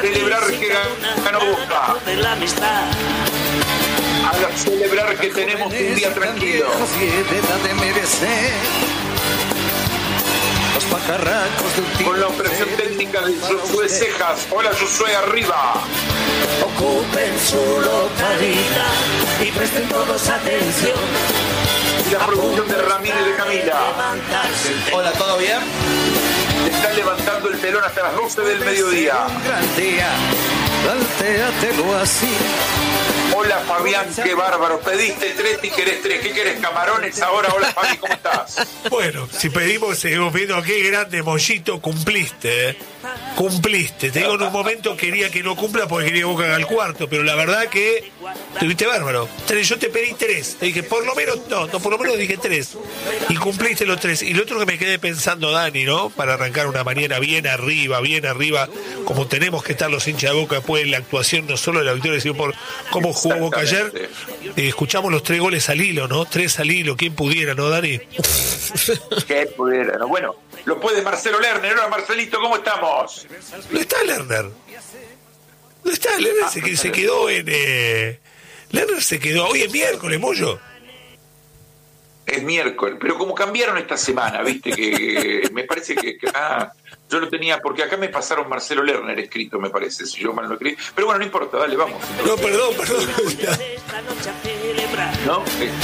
celebrar que ganó Boca. A celebrar que tenemos un día tranquilo. Con la operación técnica de Josué Cejas. Hola, Josué, arriba. Ocupen su localidad y presten todos atención. Y la producción de Ramírez y de Camila. Hola, ¿todo bien? Está levantando el telón hasta las 12 del mediodía. Un gran día, plantéatelo así. Hola Fabián, qué bárbaro. Pediste 3 y querés 3. ¿Qué querés, camarones ahora? Hola Fabi, ¿cómo estás? Bueno, si pedimos, seguimos viendo qué grande Mollito, cumpliste, ¿eh? Cumpliste. Te digo, en un momento quería que no cumpla porque quería Boca al cuarto, pero la verdad que tuviste bárbaro. Yo te pedí 3. Te dije, por lo menos, no, por lo menos dije 3. Y cumpliste los 3. Y lo otro que me quedé pensando, Dani, ¿no? Para arrancar una mañana bien arriba, como tenemos que estar los hinchas de Boca después de la actuación, no solo de la victoria, sino por cómo jugó Boca ayer. Escuchamos los 3 goles al hilo, ¿no? 3 al hilo, ¿quién pudiera, no, Dani? ¿Quién pudiera? No, bueno, lo puede Marcelo Lerner. Hola Marcelito, ¿cómo estamos? No está Lerner. No está Lerner, se quedó en... Lerner se quedó, hoy es miércoles, Mollo. Es miércoles, pero como cambiaron esta semana, viste, que me parece que yo lo tenía, porque acá me pasaron Marcelo Lerner escrito, me parece, si yo mal lo escribí. Pero bueno, no importa, dale, vamos. No, perdón. ¿No?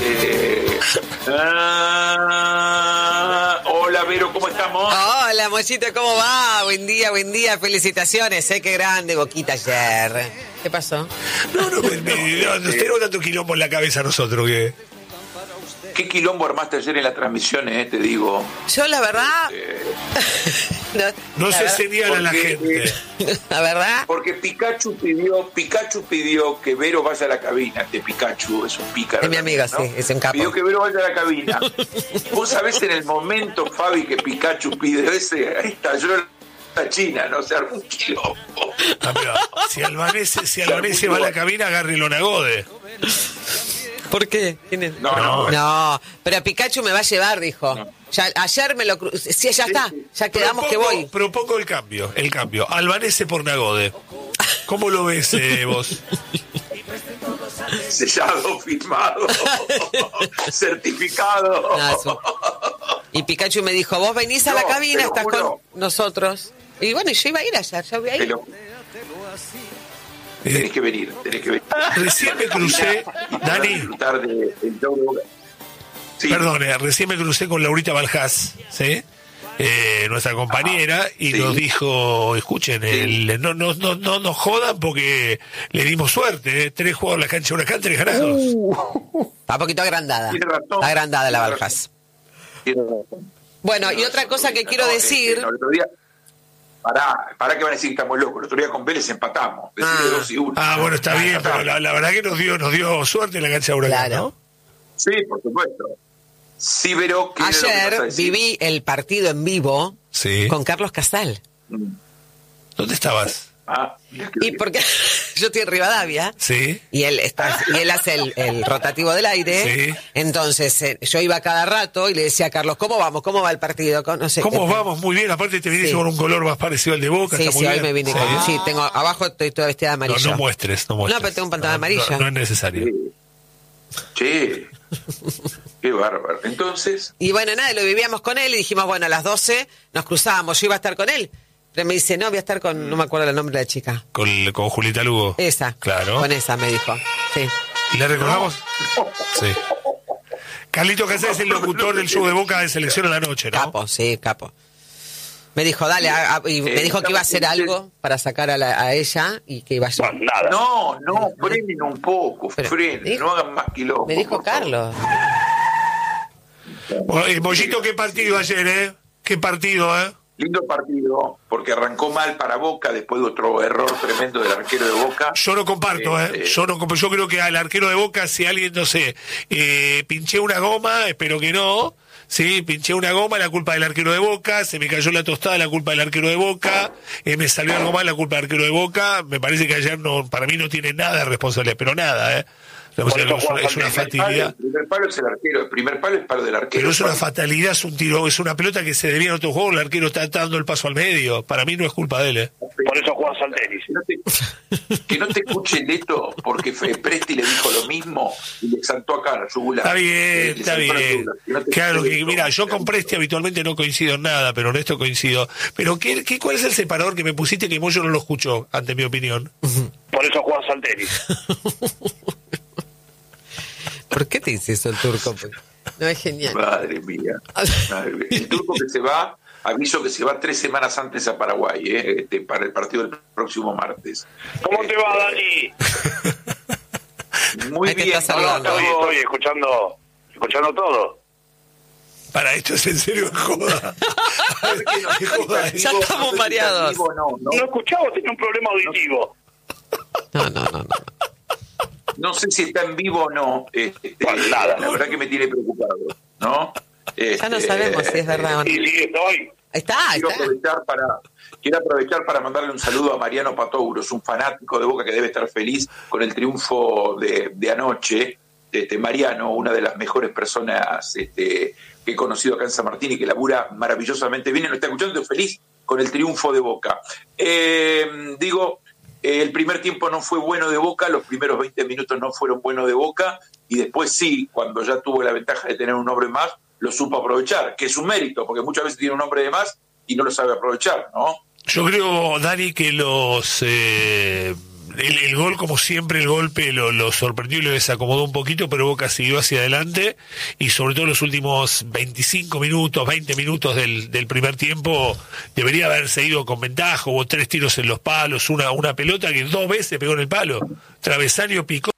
Hola, Vero, ¿cómo estamos? Hola, Mollito, ¿cómo va? Buen día, felicitaciones, qué grande Boquita ayer. ¿Qué pasó? No, tenemos tanto quilombo en la cabeza nosotros que... ¿Qué quilombo armaste ayer en las transmisiones, te digo? Yo, la verdad... no se señala a la gente. La verdad... Porque Pikachu pidió que Vero vaya a la cabina. Pikachu es un pícaro. Es mi amigo, ¿no? Sí, es un capo. Pidió que Vero vaya a la cabina. Vos sabés en el momento, Fabi, que Pikachu pide ese, ahí estalló la China, ¿no? Se armó un quilombo. Pero, si Albanese va a la cabina, agarre el Onagode. ¿Por qué? No, pero Pikachu me va a llevar, dijo. No. Ya, ayer me lo sí, ya está, ya quedamos que voy. Propongo el cambio. Albanese por Nagode. ¿Cómo lo ves vos? Sellado, firmado, certificado. Y Pikachu me dijo, vos venís a la cabina, estás con nosotros. Y bueno, yo iba a ir ayer, ya voy a ir. Tenés que venir. Recién me crucé, Dani. Sí. Perdone, recién me crucé con Laurita Baljás, ¿sí? Nuestra compañera, y nos dijo, escuchen, no nos jodan porque le dimos suerte, 3 juegos en la cancha, una cancha, 3 ganados. Está un poquito agrandada. Está agrandada la Baljás. Bueno, y otra cosa que quiero decir... el otro día... Pará que van a decir que estamos locos. El otro día con Vélez empatamos. 2-1. Bueno, está bien, pero la verdad que nos dio suerte en la cancha de Huracán, claro. ¿no? Sí, por supuesto. Sí, pero... Ayer viví el partido en vivo con Carlos Casal. ¿Dónde estabas? Y porque yo estoy en Rivadavia, y él hace el rotativo del aire, entonces yo iba cada rato y le decía a Carlos, ¿cómo vamos? ¿Cómo va el partido? No sé, ¿cómo vamos? Muy bien, aparte te viniste con un color más parecido al de Boca. Sí, está muy hoy bien. me vine con... Sí, tengo, abajo estoy toda vestida de amarillo. No muestres. No, pero tengo un pantalón amarillo. No es necesario. Che, qué bárbaro. Entonces... Y bueno, nada, lo vivíamos con él y dijimos, bueno, a las 12 nos cruzábamos, yo iba a estar con él. Pero me dice, no, voy a estar con... No me acuerdo el nombre de la chica. Con Julieta Lugo. Esa. Claro. Con esa, me dijo. Sí. ¿Le recordamos? Sí. Carlito Casal es el locutor del show de Boca de Selección a la Noche, ¿no? Capo. Me dijo, dale, y me dijo que iba a hacer algo para sacar a ella y que iba a... Bueno, nada. No, frenen un poco, frenen, no hagan más quilombo. Me dijo Carlos. Mollito, ¿qué partido ayer, ¿Qué partido, Lindo partido, porque arrancó mal para Boca, después de otro error tremendo del arquero de Boca. Yo no comparto, Yo creo que al arquero de Boca, si alguien, no sé, pinché una goma, espero que no. Sí, pinché una goma, la culpa del arquero de Boca, se me cayó la tostada, la culpa del arquero de Boca, me salió algo mal, la culpa del arquero de Boca. Me parece que ayer para mí no tiene nada de responsabilidad, pero nada, Es una fatalidad. El primer palo es el arquero, el primer palo es palo del arquero. Pero es una fatalidad, es un tiro, es una pelota que se debía en otro juego, el arquero está dando el paso al medio. Para mí no es culpa de él. Por eso juegas al tenis. Que no te escuche Leto, porque Presti le dijo lo mismo y le saltó acá a la yugular. Está bien. Claro que, mira, yo con Presti habitualmente no coincido en nada, pero en esto coincido. Pero ¿cuál es el separador que me pusiste que Moyo no lo escuchó, ante mi opinión? Por eso juegas al tenis. ¿Por qué te dice eso el turco? No, es genial. Madre mía. El turco que se va, aviso que se va 3 semanas antes a Paraguay, para el partido del próximo martes. ¿Cómo te va, Dani? Muy bien. Estoy escuchando todo. Para esto es en serio, joda. Ya estamos mareados. No escuchaba, tenía un problema auditivo. No. No sé si está en vivo o no. La verdad que me tiene preocupado, ¿no? Ya no sabemos si es verdad o no. Sí, estoy. Quiero aprovechar para mandarle un saludo a Mariano Patouros, un fanático de Boca que debe estar feliz con el triunfo de anoche. Mariano, una de las mejores personas que he conocido acá en San Martín y que labura maravillosamente bien, lo está escuchando feliz con el triunfo de Boca. El primer tiempo no fue bueno de Boca, los primeros 20 minutos no fueron buenos de Boca, y después sí, cuando ya tuvo la ventaja de tener un hombre más, lo supo aprovechar, que es un mérito, porque muchas veces tiene un hombre de más y no lo sabe aprovechar, ¿no? Yo creo, Dani, que el gol, como siempre, el golpe lo sorprendió y lo desacomodó un poquito, pero Boca siguió hacia adelante, y sobre todo los últimos 25 minutos, 20 minutos del primer tiempo, debería haberse ido con ventaja. Hubo 3 tiros en los palos, una pelota que 2 veces pegó en el palo, travesaño, picó.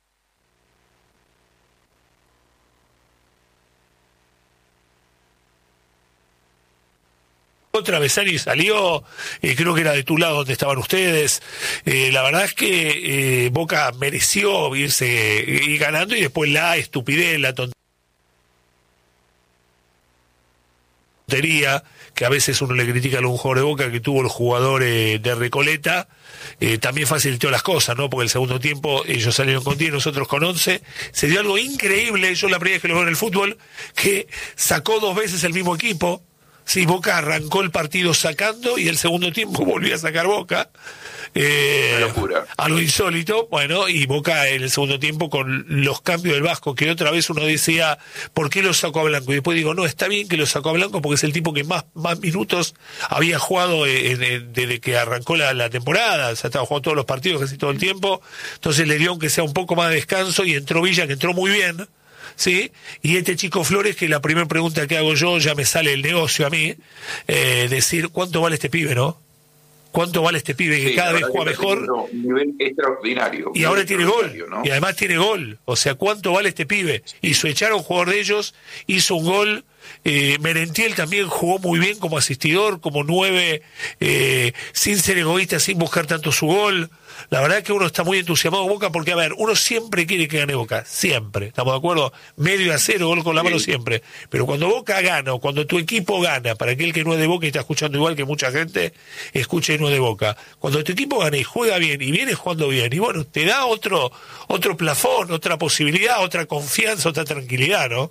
Travesaño y salió, creo que era de tu lado donde estaban ustedes. La verdad es que Boca mereció irse ganando, y después la estupidez, la tontería que a veces uno le critica a algún jugador de Boca que tuvo el jugador de Recoleta, también facilitó las cosas, ¿no? Porque el segundo tiempo ellos salieron con 10, nosotros con 11, se dio algo increíble. Yo la primera vez que lo veo en el fútbol, que sacó 2 veces el mismo equipo. Sí, Boca arrancó el partido sacando y el segundo tiempo volvió a sacar Boca. Locura. Algo insólito. Bueno, y Boca en el segundo tiempo con los cambios del Vasco, que otra vez uno decía, ¿por qué lo sacó a Blanco? Y después digo, no, está bien que lo sacó a Blanco porque es el tipo que más minutos había jugado desde que arrancó la temporada. O sea, estaba jugando todos los partidos casi todo el tiempo. Entonces le dio aunque sea un poco más de descanso, y entró Villa, que entró muy bien. ¿Sí? Y este chico Flores, que la primera pregunta que hago yo, ya me sale el negocio a mí, decir, ¿cuánto vale este pibe, no? ¿Cuánto vale este pibe que cada vez juega mejor? Un nivel extraordinario. Y ahora tiene gol, ¿no? Y además tiene gol. O sea, ¿cuánto vale este pibe? Hizo echar a un jugador de ellos, hizo un gol. Merentiel también jugó muy bien como asistidor, como 9, sin ser egoísta, sin buscar tanto su gol. La verdad es que uno está muy entusiasmado con Boca, porque, a ver, uno siempre quiere que gane Boca, siempre, ¿estamos de acuerdo? 1-0, gol con la mano siempre. Pero cuando Boca gana, o cuando tu equipo gana, para aquel que no es de Boca y está escuchando igual que mucha gente, escuche y no es de Boca. Cuando tu equipo gana y juega bien, y viene jugando bien, y bueno, te da otro plafón, otra posibilidad, otra confianza, otra tranquilidad, ¿no?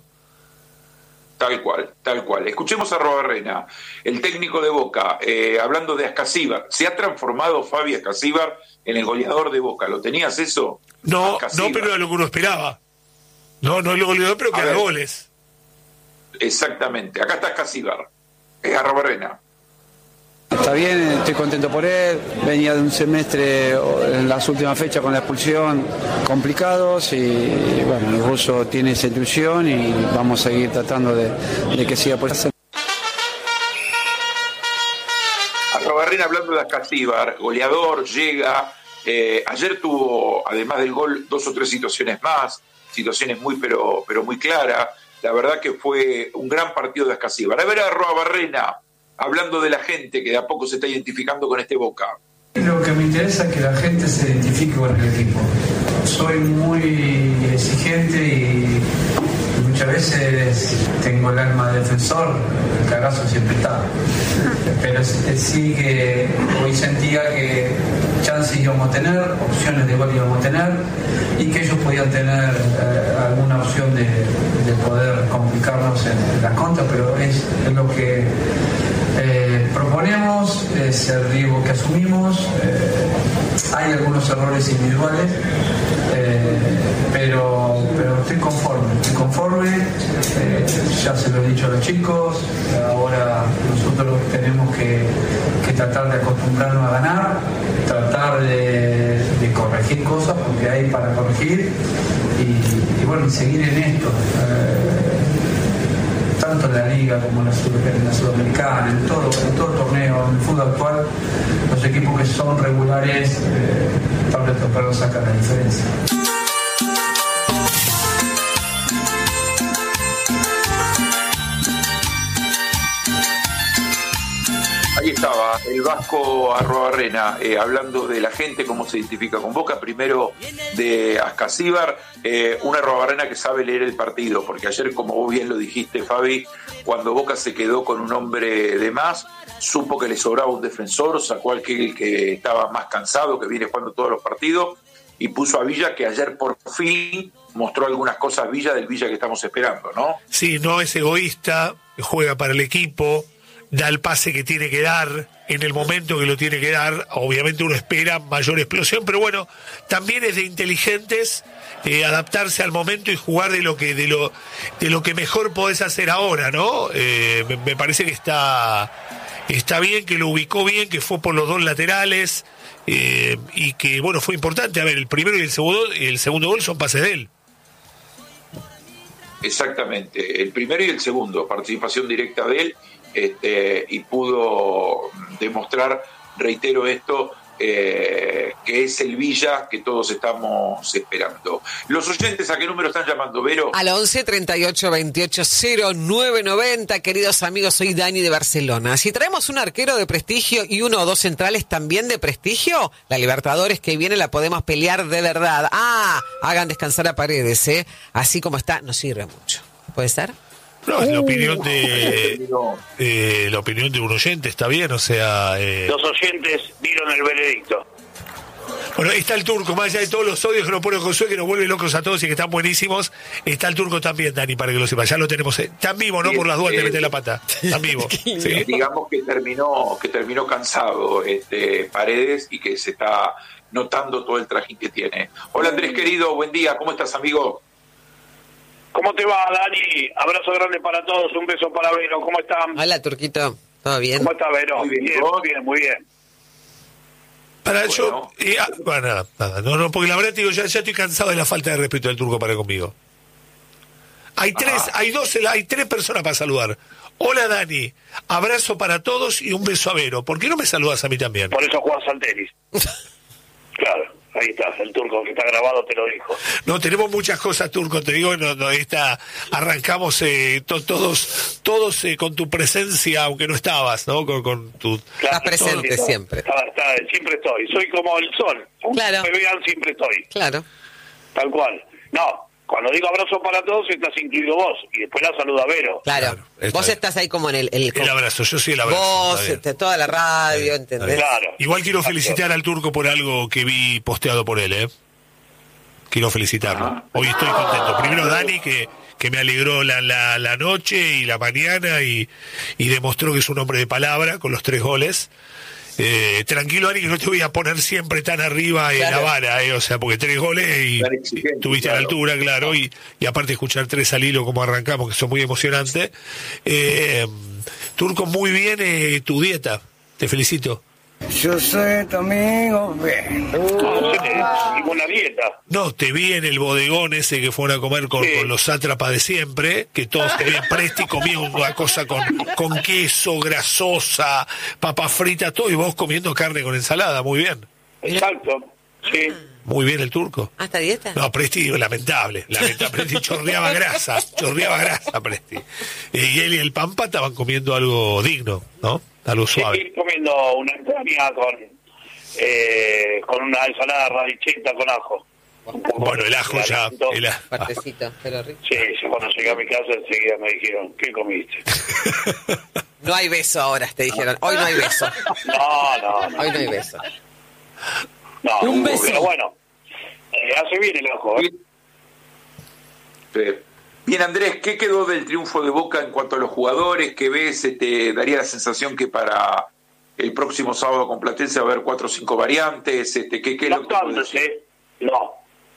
Tal cual. Escuchemos a Robarrena, el técnico de Boca, hablando de Ascasíbar. ¿Se ha transformado Fabi Ascasíbar en el goleador de Boca? ¿Lo tenías eso? No, pero era lo que uno esperaba. No es el goleador, pero que haga goles. Exactamente. Acá está Ascasíbar. Es a Robarrena. Está bien, estoy contento por él. Venía de un semestre en las últimas fechas con la expulsión complicados, y bueno, el ruso tiene esa ilusión y vamos a seguir tratando de que siga por eso. A Robarrena, hablando de Ascasíbar, goleador, llega. Ayer tuvo, además del gol, 2 o 3 situaciones más, situaciones muy pero muy claras. La verdad que fue un gran partido de Ascasíbar. A ver a Robarrena, hablando de la gente que de a poco se está identificando con este Boca. Lo que me interesa es que la gente se identifique con el equipo. Soy muy exigente y muchas veces tengo el alma de defensor, el cagazo siempre está. Pero sí que hoy sentía que chances íbamos a tener, opciones de gol íbamos a tener, y que ellos podían tener alguna opción de poder complicarnos en la contra, pero es lo que proponemos, es el riesgo que asumimos. Hay algunos errores individuales, pero estoy conforme, ya se lo he dicho a los chicos. Ahora nosotros tenemos que tratar de acostumbrarnos a ganar, tratar de corregir cosas porque hay para corregir y bueno, y seguir en esto, tanto en la liga como en la sudamericana, en todo torneo, en el fútbol actual, los equipos que son regulares tarde o temprano sacan la diferencia. Ahí estaba el Vasco Arruabarrena hablando de la gente, cómo se identifica con Boca. Primero de Ascasíbar, un Arruabarrena que sabe leer el partido, porque ayer, como vos bien lo dijiste, Fabi, cuando Boca se quedó con un hombre de más, supo que le sobraba un defensor, sacó al que estaba más cansado, que viene jugando todos los partidos, y puso a Villa, que ayer por fin mostró algunas cosas Villa del Villa que estamos esperando, ¿no? Sí, no es egoísta, juega para el equipo, da el pase que tiene que dar en el momento que lo tiene que dar. Obviamente uno espera mayor explosión, pero bueno, también es de inteligentes adaptarse al momento y jugar de lo que mejor podés hacer ahora, ¿no? Me parece que está bien, que lo ubicó bien, que fue por los dos laterales y que bueno, fue importante. A ver, el primero y el segundo gol son pases de él. Exactamente, el primero y el segundo, participación directa de él. Y pudo demostrar, reitero esto, que es el Villa que todos estamos esperando. Los oyentes, ¿a qué número están llamando, Vero? Al 11 38 28 0990. Queridos amigos, soy Dani de Barcelona. Si traemos un arquero de prestigio y uno o dos centrales también de prestigio, la Libertadores que viene la podemos pelear de verdad. Hagan descansar a Paredes, así como está, no sirve mucho. ¿Puede ser? No, es la opinión de un oyente, está bien, o sea... Los oyentes dieron el veredicto. Bueno, está el Turco, más allá de todos los odios que nos pone Josué, que nos vuelve locos a todos y que están buenísimos, está el Turco también, Dani, para que lo sepa, ya lo tenemos, tan vivo, ¿no? Por las dudas te mete la pata, tan vivo. Sí. Digamos que terminó cansado Paredes y que se está notando todo el trajín que tiene. Hola Andrés querido, buen día, ¿cómo estás, amigo? ¿Cómo te va, Dani? Abrazo grande para todos, un beso para Vero. ¿Cómo están? Hola, Turquito. ¿Todo bien? ¿Cómo está, Vero? Muy bien. Para bueno. Nada. No, porque la verdad, digo, ya estoy cansado de la falta de respeto del Turco para conmigo. Hay tres personas para saludar. Hola, Dani. Abrazo para todos y un beso a Vero. ¿Por qué no me saludas a mí también? Por eso jugás al tenis. Claro. Ahí está, el Turco que está grabado te lo dijo. No, tenemos muchas cosas, Turco, te digo, arrancamos todos con tu presencia, aunque no estabas, ¿no? Con tu... Claro, estás presente siempre. Siempre estoy, soy como el sol. Claro. Me vean, siempre estoy. Claro. Tal cual. No, cuando digo abrazo para todos, estás incluido vos, y después la saluda Vero. Claro. Vos estás ahí como en el abrazo, yo soy el abrazo. Vos, toda la radio, ¿entendés? Claro. Igual quiero felicitar al Turco por algo que vi posteado por él, Quiero felicitarlo. Hoy estoy contento. Primero Dani, que me alegró la noche y la mañana y demostró que es un hombre de palabra con los 3 goles. Tranquilo, Dani, que no te voy a poner siempre tan arriba en la vara, o sea, porque 3 goles y estuviste a la altura, claro, y aparte escuchar 3 al hilo como arrancamos, que son muy emocionantes. Turco, muy bien tu dieta, te felicito. Yo soy tu amigo, Ninguna dieta. No, te vi en el bodegón ese que fueron a comer con los sátrapas de siempre, que todos comían Presti, comían una cosa con queso, grasosa, papa frita, todo, y vos comiendo carne con ensalada, muy bien. Exacto, sí. Muy bien el Turco. ¿Hasta dieta? No, Presti, lamentable. Presti chorreaba grasa, Presti. Y él y el Pampa estaban comiendo algo digno, ¿no? Algo suave. Estoy comiendo una entraña con una ensalada radicheta con ajo. Bueno, el ajo ya... Partecito, pero rico. Sí, cuando llegué a mi casa enseguida me dijeron, ¿qué comiste? No hay beso ahora, te dijeron. Hoy no hay beso. No. Hoy no hay beso. No, un beso. Pero bueno, hace bien el ojo. Bien, Andrés, ¿qué quedó del triunfo de Boca en cuanto a los jugadores? ¿Qué ves? ¿Te daría la sensación que para el próximo sábado con Platense va a haber 4 o 5 variantes? ¿Qué es lo que puedes decir? No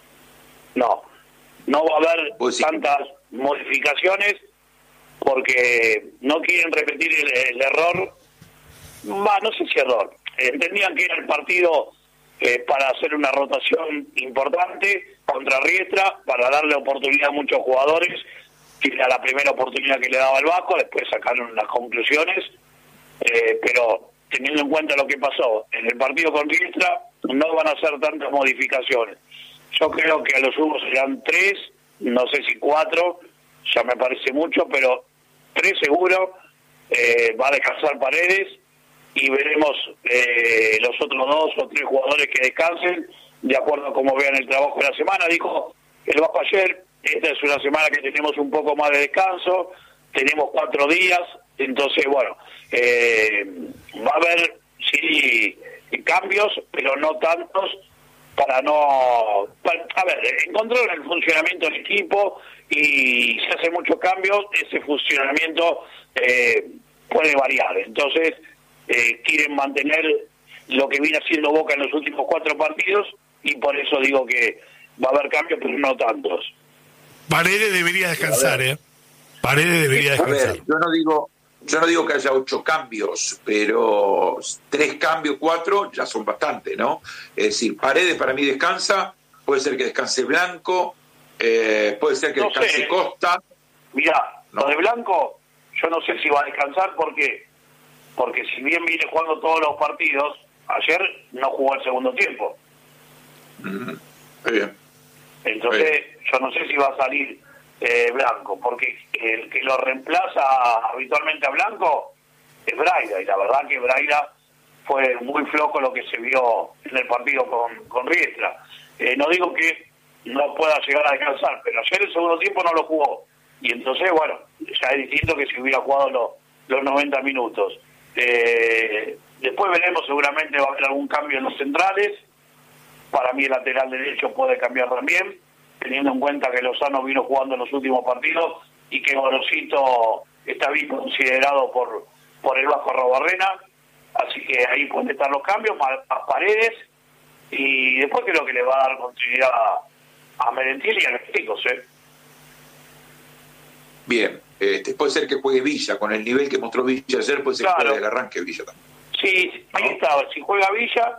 va a haber tantas modificaciones porque no quieren repetir el error. No sé si error. Entendían que era el partido para hacer una rotación importante contra Riestra, para darle oportunidad a muchos jugadores, que era la primera oportunidad que le daba el Vasco, después sacaron las conclusiones, pero teniendo en cuenta lo que pasó en el partido con Riestra, no van a hacer tantas modificaciones. Yo creo que a lo sumo serán 3, no sé si 4, ya me parece mucho, pero 3 seguro. Va a descansar Paredes y veremos los otros 2 o 3 jugadores que descansen de acuerdo a cómo vean el trabajo de la semana. Dijo el Vasco ayer, esta es una semana que tenemos un poco más de descanso, tenemos 4 días, entonces bueno, va a haber sí cambios, pero no tantos, para encontrar el funcionamiento del equipo, y si hace muchos cambios, ese funcionamiento puede variar. Entonces quieren mantener lo que viene haciendo Boca en los últimos 4 partidos, y por eso digo que va a haber cambios, pero no tantos. Paredes debería descansar, Paredes debería descansar. A ver, yo no digo que haya 8 cambios, pero 3 cambios, 4 ya son bastante, ¿no? Es decir, Paredes para mí descansa, puede ser que descanse Blanco, puede ser que descanse Costa. Mirá, lo de Blanco, yo no sé si va a descansar porque si bien viene jugando todos los partidos, ayer no jugó el segundo tiempo. Bien. Entonces, yo no sé si va a salir Blanco, porque el que lo reemplaza habitualmente a Blanco es Braida, y la verdad que Braida fue muy flojo lo que se vio en el partido con Riestra. No digo que no pueda llegar a descansar, pero ayer el segundo tiempo no lo jugó, y entonces, bueno, ya es distinto que si hubiera jugado los 90 minutos. Después veremos, seguramente va a haber algún cambio en los centrales. Para mí el lateral derecho puede cambiar también, teniendo en cuenta que Lozano vino jugando en los últimos partidos y que Gorosito está bien considerado por el Vasco Arrobarrena, así que ahí pueden estar los cambios, más Paredes, y después creo que le va a dar continuidad a Merentiel y a los chicos. Bien, puede ser que juegue Villa, con el nivel que mostró Villa ayer, puede ser que juegue el arranque Villa también. Sí, ahí está, si juega Villa,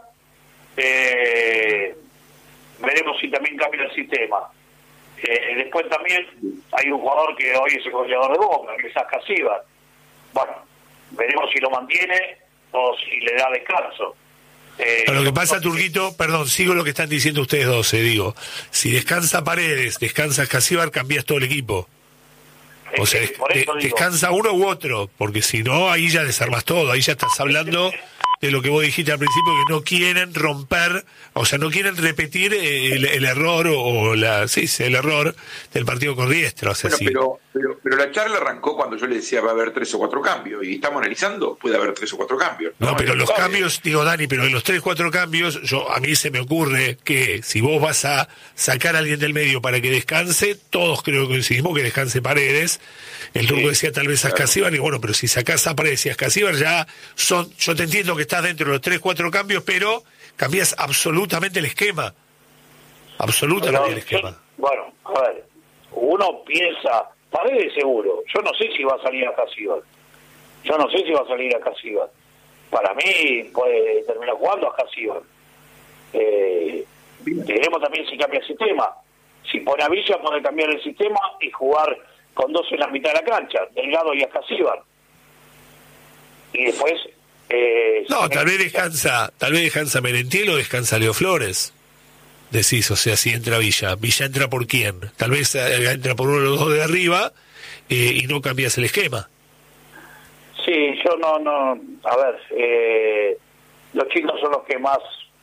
veremos si también cambia el sistema. Después también hay un jugador que hoy es el goleador de Boca, que es Ascasíbar. Bueno, veremos si lo mantiene o si le da descanso. Lo que pasa, Turquito, perdón, sigo lo que están diciendo ustedes dos, digo, si descansa Paredes, descansa Ascasíbar, cambias todo el equipo. O sea, descansa uno u otro, porque si no, ahí ya desarmas todo, ahí ya estás hablando de lo que vos dijiste al principio, que no quieren romper, o sea, no quieren repetir el error el error del partido con Riestra. O sea, bueno, pero la charla arrancó cuando yo le decía va a haber 3 o 4 cambios, y estamos analizando, puede haber 3 o 4 cambios. No, pero los cambios, digo, Dani, pero en los 3 o 4 cambios, a mí se me ocurre que si vos vas a sacar a alguien del medio para que descanse, todos creo que coincidimos que descanse Paredes. El Turco decía tal vez Ascasíbar, y bueno, pero si sacás a Paredes y Ascasíbar ya son, yo te entiendo que estás dentro de los 3 o 4 cambios, pero cambias absolutamente el esquema. Absolutamente el esquema. Bueno, a ver, uno piensa, Paredes seguro, yo no sé si va a salir Ascasíbar. Para mí puede terminar jugando Ascasíbar. Veremos también si cambia el sistema. Si pone a Villa puede cambiar el sistema y jugar con 2 en la mitad de la cancha, Delgado y Ascasíbar. Y después... tal vez descansa Merentiel o descansa Leo Flores. Decís, o sea, si entra Villa entra por quién, tal vez entra por uno de los 2 de arriba, y no cambias el esquema. Sí, yo no, a ver, los chicos son los que más,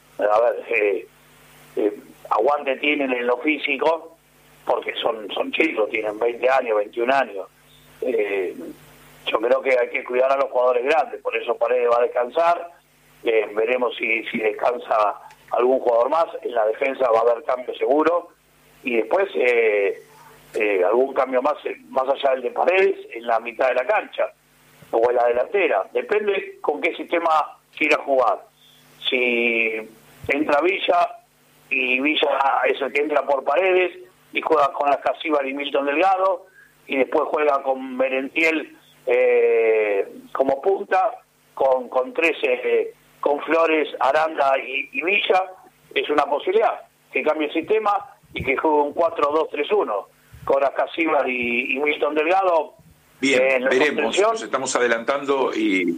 aguante tienen en lo físico, porque son chicos, tienen 20 años, 21 años. Yo creo que hay que cuidar a los jugadores grandes, por eso Paredes va a descansar. Veremos si descansa algún jugador más. En la defensa va a haber cambio seguro, y después algún cambio más allá del de Paredes en la mitad de la cancha o en la delantera. Depende con qué sistema quiera jugar. Si entra Villa, y Villa es el que entra por Paredes y juega con Ascasíbar y Milton Delgado, y después juega con Merentiel como punta, con 13, con Flores, Aranda y Villa, es una posibilidad que cambie el sistema y que juegue un 4-2-3-1 con Ascasíbar y Milton Delgado. Bien, veremos, nos estamos adelantando. Y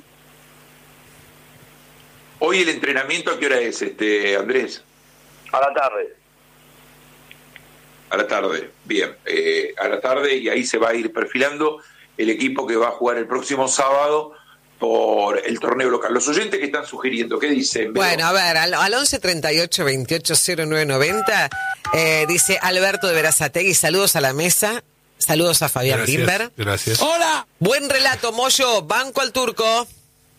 hoy el entrenamiento, ¿a qué hora es, Andrés? A la tarde. A la tarde, bien, a la tarde, y ahí se va a ir perfilando el equipo que va a jugar el próximo sábado por el torneo local. Los oyentes que están sugiriendo, ¿qué dicen? Bueno, a ver, al 11 38 28 09 90 dice Alberto de Berazategui, saludos a la mesa, saludos a Fabián Bimber. Gracias. ¡Hola! Buen relato, Moyo, banco al turco.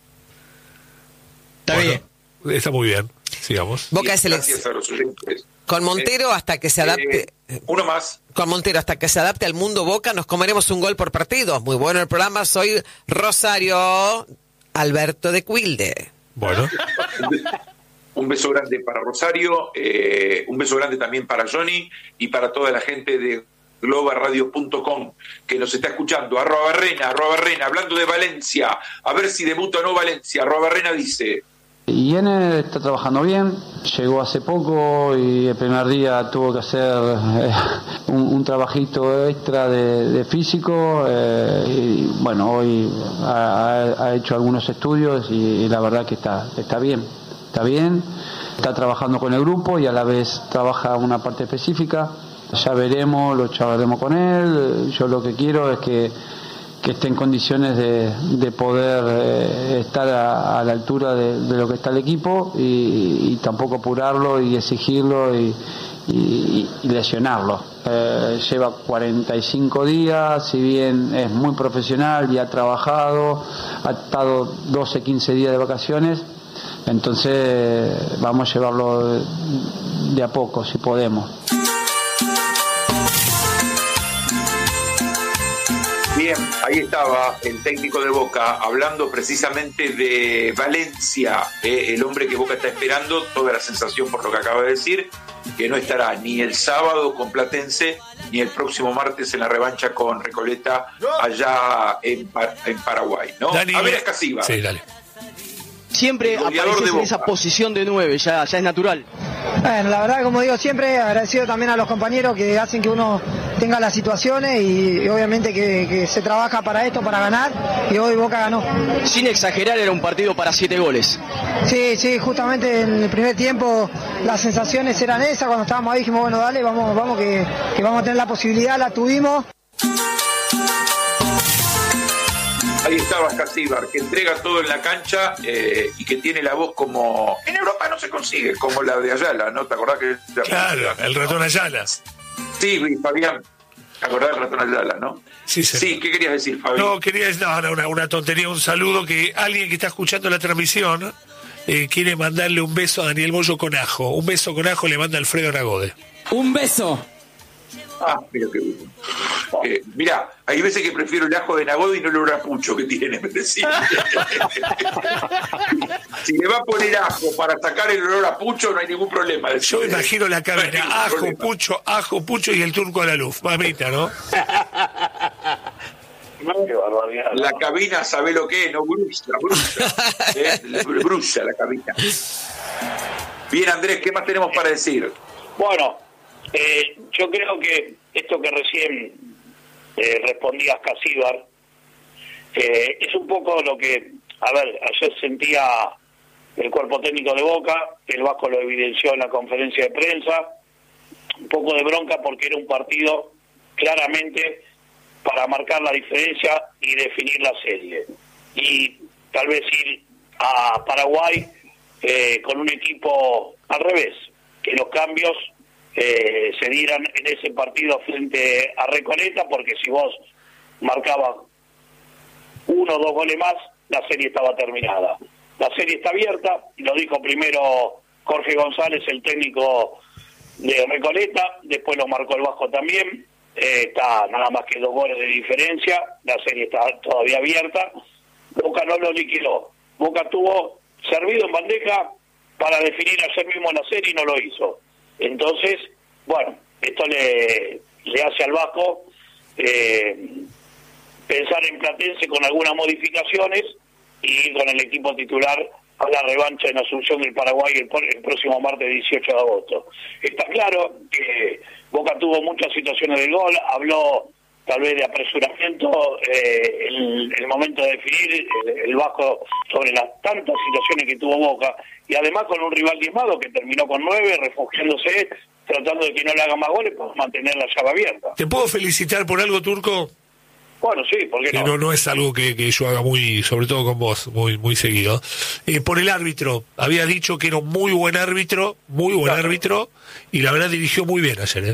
Está bien. Está muy bien, sigamos. Boca es gracias a los oyentes. Con Montero hasta que se adapte. Uno más. Con Montero hasta que se adapte al mundo Boca, nos comeremos un gol por partido. Muy bueno el programa. Soy Rosario Alberto de Quilde. Bueno. Un beso grande para Rosario, un beso grande también para Johnny y para toda la gente de globaradio.com que nos está escuchando. @Barrena, hablando de Valencia, a ver si debuta o no Valencia. @Barrena dice: Iene está trabajando bien, llegó hace poco y el primer día tuvo que hacer un trabajito extra de físico, y bueno, hoy ha hecho algunos estudios y la verdad que está bien, está trabajando con el grupo y a la vez trabaja una parte específica. Ya veremos, lo charlaremos con él. Yo lo que quiero es que esté en condiciones de poder estar a la altura de lo que está el equipo y tampoco apurarlo y exigirlo y lesionarlo. Lleva 45 días, si bien es muy profesional y ha trabajado, ha estado 12, 15 días de vacaciones, entonces vamos a llevarlo de a poco, si podemos. Bien, ahí estaba el técnico de Boca hablando precisamente de Valencia, el hombre que Boca está esperando, toda la sensación por lo que acaba de decir, que no estará ni el sábado con Platense, ni el próximo martes en la revancha con Recoleta allá en Paraguay, ¿no? Dani, a ver, Ascasíbar. Sí, dale. Siempre apareces en esa posición de 9, ya es natural. Bueno, la verdad, como digo siempre, agradecido también a los compañeros que hacen que uno tenga las situaciones y obviamente que se trabaja para esto, para ganar, y hoy Boca ganó. Sin exagerar, era un partido para 7 goles. Sí, justamente en el primer tiempo las sensaciones eran esas, cuando estábamos ahí dijimos, bueno, dale, vamos que vamos a tener la posibilidad, la tuvimos. Ahí estaba Ascasíbar, que entrega todo en la cancha y que tiene la voz como... En Europa no se consigue, como la de Ayala, ¿no? ¿Te acordás que...? Claro, el ratón Ayala. Sí, Fabián, ¿te acordás del ratón Ayala, no? Sí, ¿qué querías decir, Fabián? No, quería decir una tontería, un saludo, que alguien que está escuchando la transmisión quiere mandarle un beso a Daniel Moyo con ajo. Un beso con ajo le manda Alfredo Nagode. ¡Un beso! Ah, mira qué bueno. Mirá, hay veces que prefiero el ajo de Nagode y no el olor a pucho que tiene, me decís. Si le va a poner ajo para sacar el olor a pucho, no hay ningún problema. Yo imagino la cabina, no ajo, pucho y el turco a la luz. Mamita, ¿no? La cabina, ¿sabe lo que es? No, brulla. Brulla la cabina. Bien, Andrés, ¿qué más tenemos para decir? Bueno, yo creo que esto que recién respondía Ascasíbar es un poco lo que, ayer sentía el cuerpo técnico de Boca, el Vasco lo evidenció en la conferencia de prensa, un poco de bronca porque era un partido claramente para marcar la diferencia y definir la serie. Y tal vez ir a Paraguay con un equipo al revés, que los cambios se dieran en ese partido frente a Recoleta, porque si vos marcabas 1 o 2 goles más, la serie estaba terminada. La serie está abierta, y lo dijo primero Jorge González, el técnico de Recoleta, después lo marcó el Vasco también, está nada más que 2 goles de diferencia, la serie está todavía abierta. Boca no lo liquidó, Boca tuvo servido en bandeja para definir ayer mismo la serie y no lo hizo. Entonces, bueno, esto le hace al Vasco pensar en Platense con algunas modificaciones y con el equipo titular a la revancha en Asunción del Paraguay el próximo martes 18 de agosto. Está claro que Boca tuvo muchas situaciones del gol, habló tal vez de apresuramiento, el momento de definir el Vasco sobre las tantas situaciones que tuvo Boca, y además con un rival diezmado que terminó con 9, refugiándose, tratando de que no le haga más goles para mantener la llave abierta. ¿Te puedo felicitar por algo, Turco? Bueno, sí, ¿por qué no? No es algo que yo haga muy, sobre todo con vos, muy seguido. Por el árbitro, había dicho que era un muy buen árbitro, y la verdad dirigió muy bien ayer,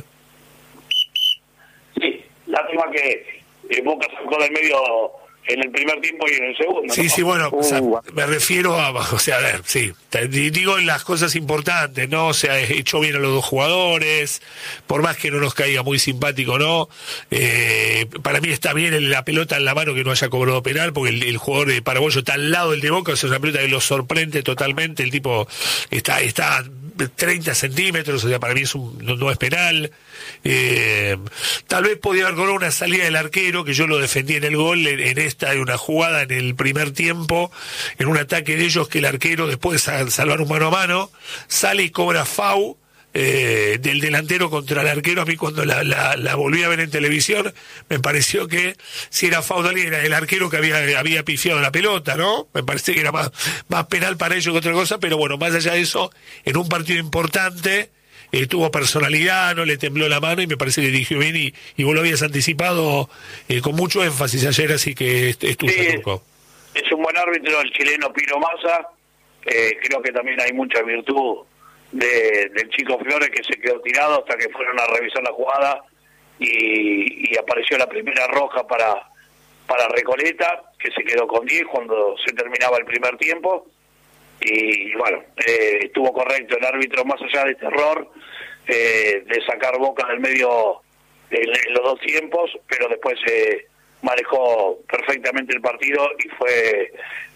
Sí, lástima que Boca sacó del medio en el primer tiempo y en el segundo. Sí, bueno, o sea, me refiero a ver, sí, digo en las cosas importantes, ¿no? O sea, echó bien a los 2 jugadores, por más que no nos caiga muy simpático, ¿no? Para mí está bien la pelota en la mano que no haya cobrado penal, porque el jugador de paraguayo está al lado del de Boca, o sea, es una pelota que lo sorprende totalmente, el tipo está 30 centímetros, o sea, para mí no es penal. Tal vez podía haber cobrado una salida del arquero, que yo lo defendí en el gol, en esta hay una jugada en el primer tiempo, en un ataque de ellos, que el arquero, después de salvar un mano a mano, sale y cobra FAU del delantero contra el arquero. A mí cuando la volví a ver en televisión, me pareció que si era FAU de alguien, era el arquero que había pifiado la pelota, ¿no? Me parece que era más penal para ellos que otra cosa, pero bueno, más allá de eso, en un partido importante, tuvo personalidad, no le tembló la mano y me parece que dirigió bien, y vos lo habías anticipado con mucho énfasis ayer, así que es tuyo, Turco. Es un buen árbitro el chileno Piro Massa, creo que también hay mucha virtud del chico Flores, que se quedó tirado hasta que fueron a revisar la jugada y apareció la primera roja para Recoleta, que se quedó con 10 cuando se terminaba el primer tiempo. Y bueno, estuvo correcto el árbitro, más allá de este error de sacar Boca del medio en los 2 tiempos, pero después manejó perfectamente el partido y fue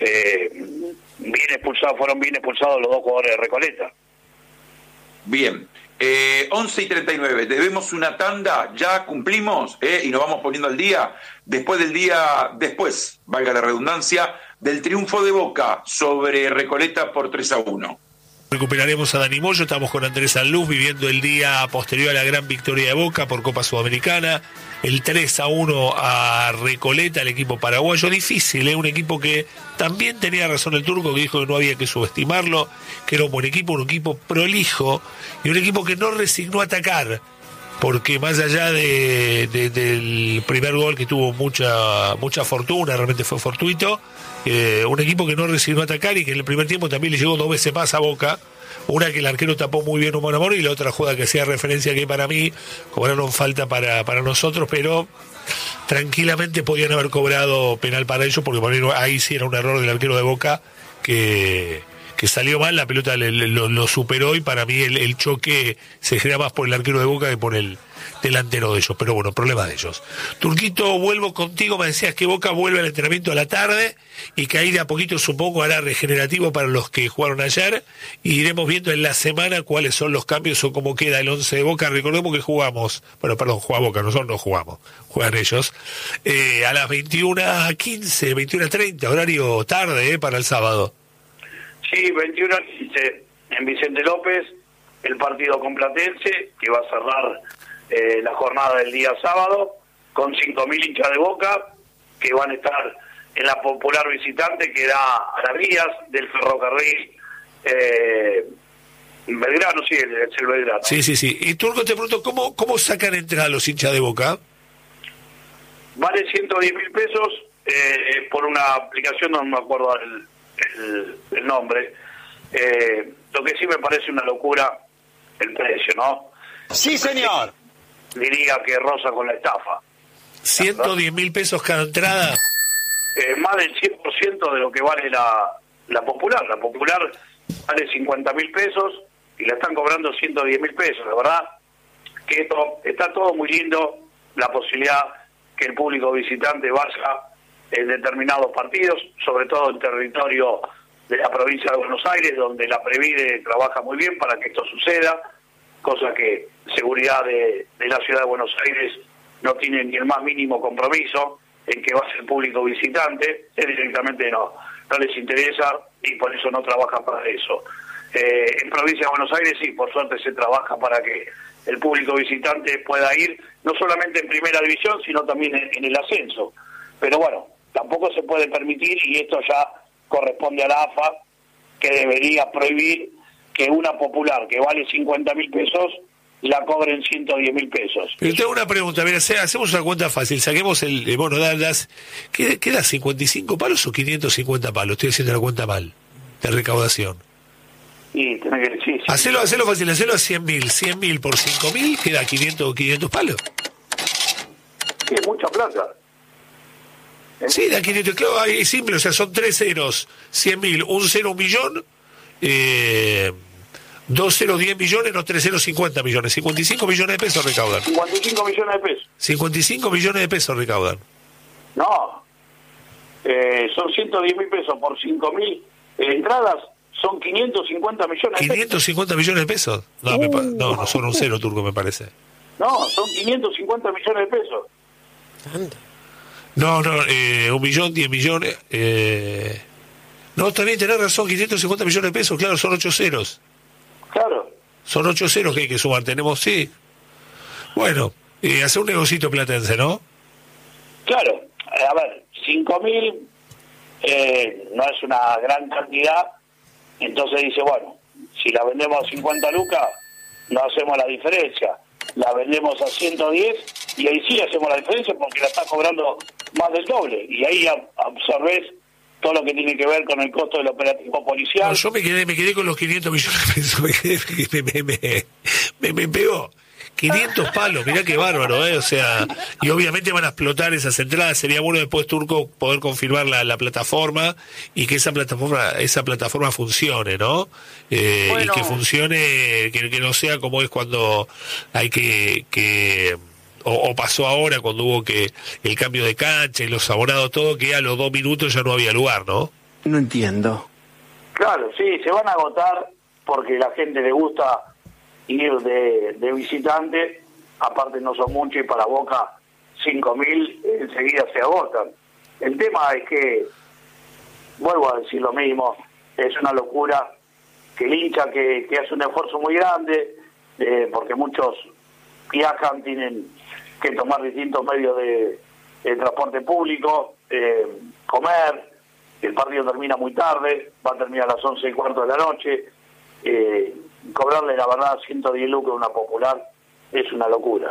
fueron bien expulsados los 2 jugadores de Recoleta. Bien, 11:39, debemos una tanda, ya cumplimos, y nos vamos poniendo al día, después, valga la redundancia, del triunfo de Boca sobre Recoleta por 3-1. Recuperaremos a Dani Moyo, estamos con Andrés Sanluz viviendo el día posterior a la gran victoria de Boca por Copa Sudamericana, el 3-1 a Recoleta, el equipo paraguayo. Difícil, un equipo que también tenía razón el Turco, que dijo que no había que subestimarlo, que era un buen equipo, un equipo prolijo y un equipo que no resignó a atacar, porque más allá del primer gol, que tuvo mucha fortuna, realmente fue fortuito, un equipo que no resignó a atacar y que en el primer tiempo también le llegó 2 veces más a Boca. Una que el arquero tapó muy bien un mano a mano, y la otra jugada que hacía referencia, que para mí cobraron falta para nosotros, pero tranquilamente podían haber cobrado penal para ellos, porque por ahí sí era un error del arquero de Boca que salió mal, la pelota lo superó, y para mí el choque se genera más por el arquero de Boca que por el delantero de ellos, pero bueno, problema de ellos. Turquito, vuelvo contigo, me decías que Boca vuelve al entrenamiento a la tarde y que ahí de a poquito supongo hará regenerativo para los que jugaron ayer, y iremos viendo en la semana cuáles son los cambios o cómo queda el 11 de Boca. Recordemos que juega Boca, nosotros no jugamos, juegan ellos, a las 21:15, 21:30, horario tarde para el sábado. Sí, 21:15 en Vicente López, el partido con Platense, que va a cerrar la jornada del día sábado, con 5.000 hinchas de Boca, que van a estar en la popular visitante que da a las vías del ferrocarril Belgrano, sí, es el Belgrano. Sí. Y Turco, te pregunto, ¿cómo sacan entrada los hinchas de Boca? Vale 110.000 pesos por una aplicación, no me acuerdo el nombre. Lo que sí me parece una locura el precio, ¿no? Sí, señor. Diría que roza con la estafa. 110.000 pesos cada entrada. Más del 100% de lo que vale la popular. La popular vale 50.000 pesos cobrando 110.000 pesos. La verdad que esto está todo muy lindo, la posibilidad que el público visitante vaya en determinados partidos, sobre todo en territorio de la provincia de Buenos Aires, donde la Previde trabaja muy bien para que esto suceda, cosa que seguridad de la ciudad de Buenos Aires no tiene ni el más mínimo compromiso en que va a ser público visitante, directamente no les interesa y por eso no trabaja para eso. En provincia de Buenos Aires sí, por suerte se trabaja para que el público visitante pueda ir, no solamente en primera división, sino también en el ascenso. Pero bueno, tampoco se puede permitir, y esto ya corresponde a la AFA, que debería prohibir que una popular que vale 50.000 pesos la cobren 110.000 pesos. Pero tengo una pregunta, mira, hacemos una cuenta fácil, saquemos ¿qué da 55 palos o 550 palos? Estoy haciendo la cuenta mal, de recaudación. Y tenés que sí. Hacelo fácil, hacelo a 100.000 por 5.000, queda 500 palos. Sí, es mucha plata. Sí, da 500, claro, es simple, o sea, son 3 ceros, 100.000, un cero, 1.000.000, 2 ceros, 10 millones, no 3 ceros, 50 millones, 55 millones de pesos recaudan. 55 millones de pesos. 55 millones de pesos recaudan. No, son 110.000 pesos por 5.000 entradas, son 550 millones de pesos. 550 millones de pesos. No son un cero, Turco, me parece. No, son 550 millones de pesos. No, 1 millón, 10 millones. No, también tenés razón, 550 millones de pesos, claro, son 8 ceros. Claro. Son 8 ceros que hay que sumar, tenemos, sí. Bueno, hacer un negocito platense, ¿no? Claro, a ver, 5.000 no es una gran cantidad, entonces dice, bueno, si la vendemos a 50 lucas, no hacemos la diferencia. La vendemos a 110 y ahí sí hacemos la diferencia porque la está cobrando más del doble. Y ahí absorbés todo lo que tiene que ver con el costo del operativo policial. No, yo me quedé con los 500 millones de pesos, me pegó. 500 palos, mirá qué bárbaro, o sea, y obviamente van a explotar esas entradas. Sería bueno después, Turco, poder confirmar la plataforma y que esa plataforma funcione, ¿no? Bueno. Y que funcione, que no sea como es cuando hay o pasó ahora cuando hubo que el cambio de cancha y los abonados, todo, que a los 2 minutos ya no había lugar, ¿no? No entiendo. Claro, sí, se van a agotar porque la gente le gusta ir de visitante, aparte no son muchos y para Boca 5.000 enseguida se agotan. El tema es que, vuelvo a decir lo mismo, es una locura que el hincha que hace un esfuerzo muy grande, porque muchos viajan, tienen que tomar distintos medios de transporte público, comer, el partido termina muy tarde, va a terminar a las 11:15 de la noche, cobrarle la verdad 110 lucas a una popular es una locura.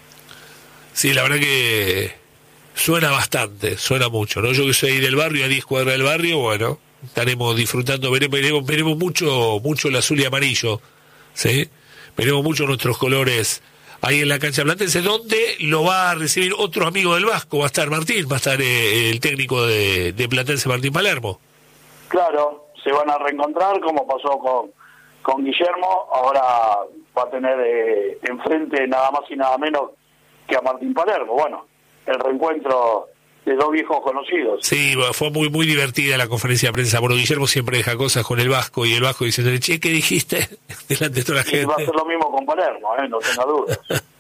Sí, la verdad que suena bastante, suena mucho, ¿no? Yo que soy del barrio, a 10 cuadras del barrio, bueno, estaremos disfrutando, veremos mucho el azul y amarillo, ¿sí? Veremos mucho nuestros colores ahí en la cancha platense, donde lo va a recibir otro amigo del Vasco, va a estar Martín, va a estar el técnico de Platense, Martín Palermo. Claro, se van a reencontrar como pasó con Guillermo, ahora va a tener enfrente nada más y nada menos que a Martín Palermo. Bueno, el reencuentro de dos viejos conocidos. Sí, fue muy divertida la conferencia de prensa. Bueno, Guillermo siempre deja cosas con el Vasco y el Vasco diciéndole, che, ¿qué dijiste? Delante de toda la gente. Y va a ser lo mismo con Palermo, no tenga dudas.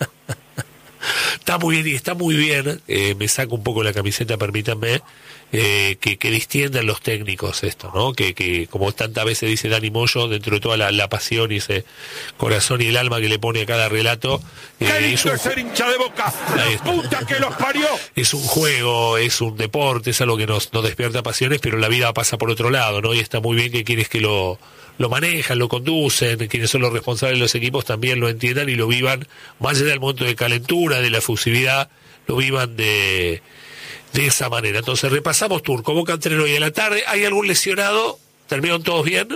Está muy bien, me saco un poco la camiseta, permítanme, que distiendan los técnicos esto, ¿no? Que como tantas veces dice Dani Moyo, dentro de toda la pasión y ese corazón y el alma que le pone a cada relato, es ser hincha de Boca, la puta que los parió. Es un juego, es un deporte, es algo que nos despierta pasiones, pero la vida pasa por otro lado, ¿no? Y está muy bien que quienes que lo manejan, lo conducen, quienes son los responsables de los equipos también lo entiendan y lo vivan, más allá del momento de calentura, de la efusividad, lo vivan de esa manera. Entonces repasamos, Turco, Boca entrenó hoy a la tarde, ¿hay algún lesionado? ¿Terminaron todos bien?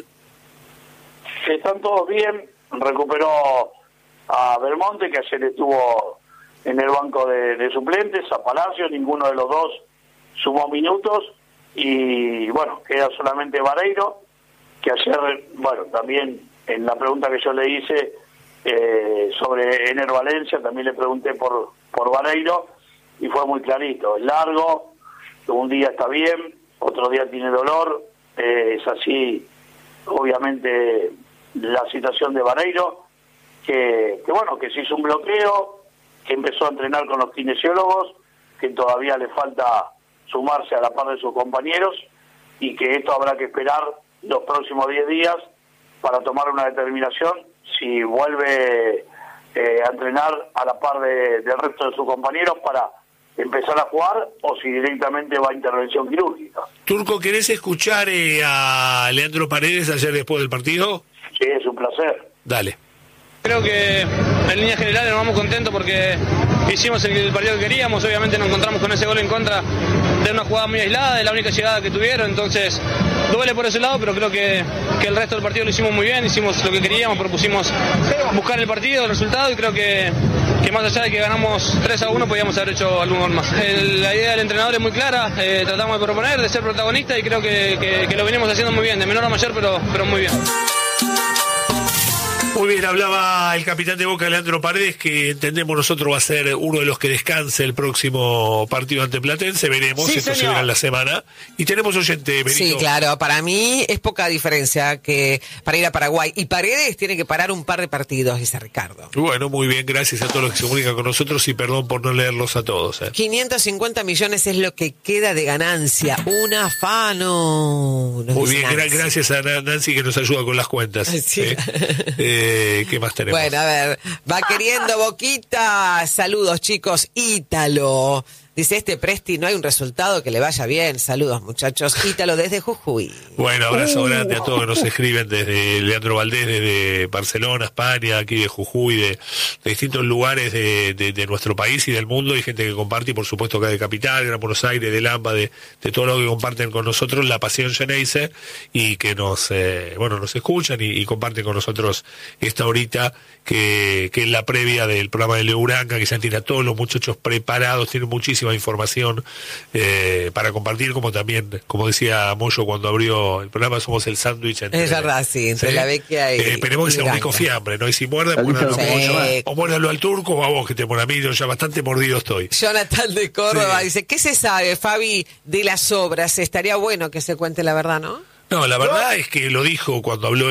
Están todos bien, recuperó a Belmonte, que ayer estuvo en el banco de suplentes, a Palacio, ninguno de los dos sumó minutos, y bueno, queda solamente Vareiro, que ayer, bueno, también en la pregunta que yo le hice sobre Ener Valencia, también le pregunté por Vareiro, y fue muy clarito, es largo, un día está bien, otro día tiene dolor, es así, obviamente, la situación de Vareiro, que bueno, que se hizo un bloqueo, que empezó a entrenar con los kinesiólogos, que todavía le falta sumarse a la par de sus compañeros, y que esto habrá que esperar los próximos 10 días para tomar una determinación si vuelve a entrenar a la par del resto de sus compañeros para empezar a jugar o si directamente va a intervención quirúrgica. Turco, ¿querés escuchar a Leandro Paredes ayer después del partido? Sí, es un placer. Dale. Creo que en líneas generales nos vamos contentos porque hicimos el partido que queríamos, obviamente nos encontramos con ese gol en contra de una jugada muy aislada, de la única llegada que tuvieron, entonces duele por ese lado, pero creo que el resto del partido lo hicimos muy bien, hicimos lo que queríamos, propusimos buscar el partido, el resultado, y creo que más allá de que ganamos 3-1 podíamos haber hecho algún gol más. La idea del entrenador es muy clara, tratamos de proponer, de ser protagonistas y creo que lo venimos haciendo muy bien, de menor a mayor, pero muy bien. Muy bien, hablaba el capitán de Boca, Leandro Paredes, que entendemos nosotros va a ser uno de los que descanse el próximo partido ante Platense. Veremos, sí, esto se verá en la semana. Y tenemos oyente, Benito. Sí, claro, para mí es poca diferencia que para ir a Paraguay. Y Paredes tiene que parar un par de partidos, dice Ricardo. Bueno, muy bien, gracias a todos los que se comunican con nosotros y perdón por no leerlos a todos. 550 millones es lo que queda de ganancia. Un afano. Muy bien, gracias a Nancy que nos ayuda con las cuentas. Sí. ¿Qué más tenemos? Bueno, a ver, va queriendo Boquita. Saludos, chicos. Ítalo. Dice, Presti, no hay un resultado que le vaya bien. Saludos, muchachos. Ítalo desde Jujuy. Bueno, abrazo grande a todos que nos escriben desde Leandro Valdés, desde Barcelona, España, aquí de Jujuy, de distintos lugares de nuestro país y del mundo. Hay gente que comparte, y por supuesto acá de Capital, Gran Buenos Aires, de Lamba, de todo lo que comparten con nosotros, la pasión Geneise, y que nos escuchan y comparten con nosotros esta horita que es la previa del programa de Leo Uranga, que ya tiene a todos los muchachos preparados, tiene muchísima información para compartir, como también, como decía Moyo cuando abrió el programa, somos el sándwich entre... Es verdad, sí, entre la Vecchia y... esperemos que sea un rico fiambre, ¿no? Y si muerde, o muérdalo al Turco o a vos, que te muerda a mí, yo ya bastante mordido estoy. Jonathan de Córdoba dice, ¿qué se sabe, Fabi, de las obras? Estaría bueno que se cuente la verdad, ¿no? No, la verdad es que lo dijo cuando habló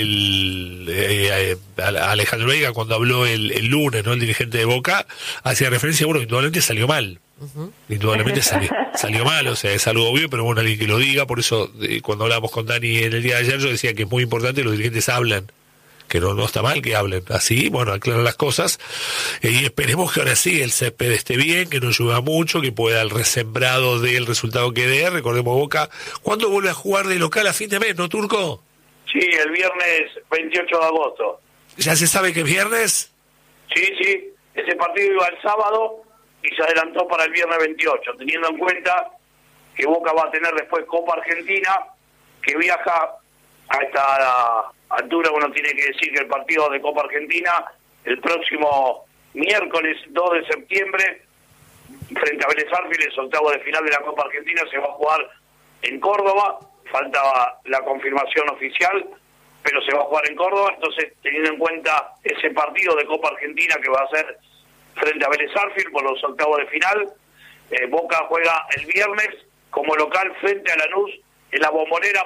Alejandro Veiga, cuando habló el lunes, ¿no? El dirigente de Boca, hacía referencia, bueno, indudablemente salió mal. Indudablemente salió mal, o sea, es algo obvio, pero bueno, alguien que lo diga, por eso cuando hablábamos con Dani en el día de ayer, yo decía que es muy importante que los dirigentes hablan, que no está mal que hablen así, bueno, aclaran las cosas, y esperemos que ahora sí el césped esté bien, que nos ayuda mucho, que pueda el resembrado del resultado que dé. Recordemos Boca, ¿cuándo vuelve a jugar de local a fin de mes, no, Turco? Sí, el viernes 28 de agosto. ¿Ya se sabe que es viernes? Sí, ese partido iba el sábado y se adelantó para el viernes 28, teniendo en cuenta que Boca va a tener después Copa Argentina, que viaja a esta altura. Uno tiene que decir que el partido de Copa Argentina el próximo miércoles 2 de septiembre frente a Vélez Arfiel, el octavo de final de la Copa Argentina, se va a jugar en Córdoba. Faltaba la confirmación oficial, pero se va a jugar en Córdoba. Entonces, teniendo en cuenta ese partido de Copa Argentina que va a ser frente a Vélez Arfiel por los octavos de final, Boca juega el viernes como local frente a Lanús en la Bombonera.